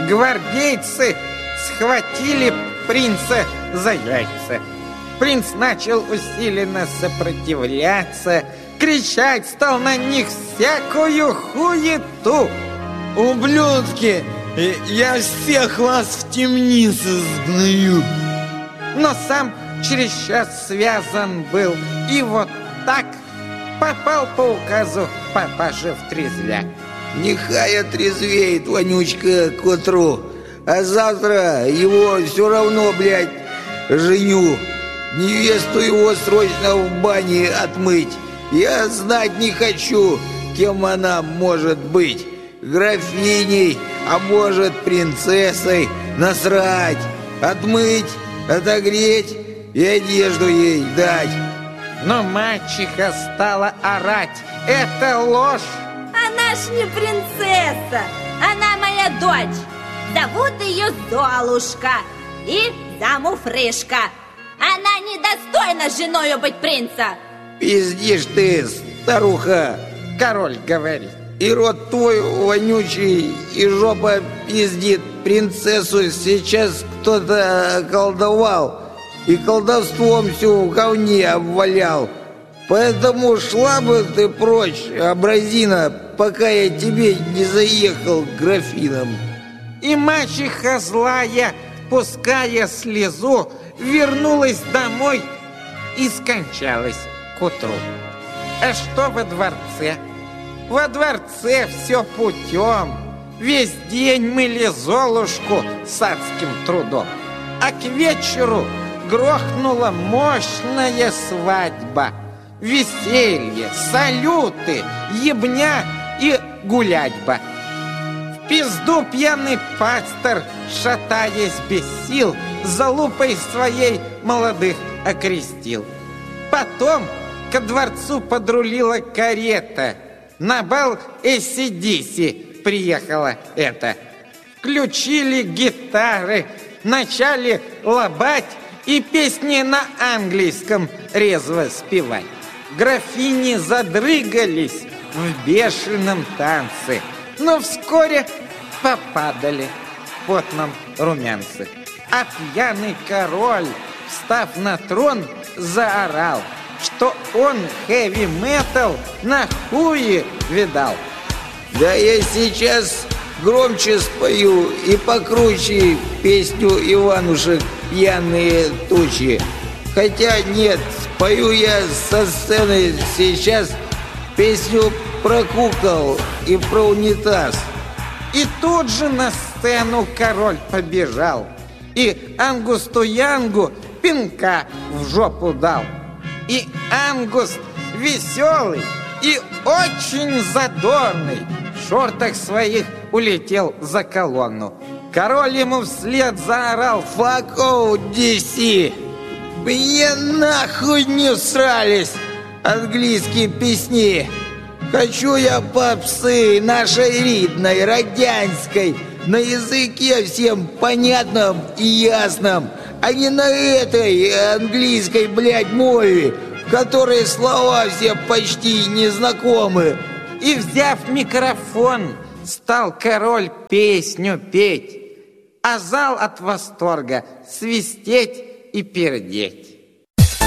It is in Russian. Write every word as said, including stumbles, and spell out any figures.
Гвардейцы схватили принца за яйца. Принц начал усиленно сопротивляться, кричать стал на них всякую хуету. Ублюдки, я всех вас в темнице сгную. Но сам через час связан был и вот так попал по указу папаши в трезвяк. Нехай отрезвеет, вонючка, к утру. А завтра его все равно, блядь, женю. Невесту его срочно в бане отмыть. Я знать не хочу, кем она может быть. Графиней, а может принцессой. Насрать, отмыть, отогреть и одежду ей дать. Но мачеха стала орать: это ложь! Она ж не принцесса, она моя дочь. Зовут ее Золушка и замуфрышка. Она недостойна женою быть принца. Пиздишь ты, старуха, король говорит. И рот твой вонючий, и жопа пиздит. Принцессу сейчас кто-то колдовал, и колдовством всю в говне обвалял. Поэтому шла бы ты прочь, абразина, пока я тебе не заехал графином. И мачеха злая, пуская слезу, вернулась домой и скончалась к утру. А что во дворце? Во дворце все путем. Весь день мыли Золушку с адским трудом. А к вечеру грохнула мощная свадьба. Веселье, салюты, ебня и гулятьба. В пизду пьяный пастор, шатаясь без сил, залупой своей молодых окрестил. Потом ко дворцу подрулила карета. На бал эй си ди си приехала эта. Включили гитары, начали лобать и песни на английском резво спевать. Графини задрыгались в бешеном танце, но вскоре попадали в потном румянце. А пьяный король, встав на трон, заорал, что он хэви-метал на хуе видал. Да я сейчас громче спою и покруче песню Иванушек «Пьяные тучи». Хотя нет, спою я со сцены сейчас песню про кукол и про унитаз. И тут же на сцену король побежал и Ангусту Янгу пинка в жопу дал. И Ангуст веселый и очень задорный в шортах своих улетел за колонну. Король ему вслед заорал: «Fuck off, ди си! Мне нахуй не всрались английские песни! Хочу я попсы нашей ридной, родянской, на языке всем понятном и ясном, а не на этой английской, блядь, мове, в которой слова все почти незнакомы». И, взяв микрофон, стал король песню петь, а зал от восторга свистеть и пердеть.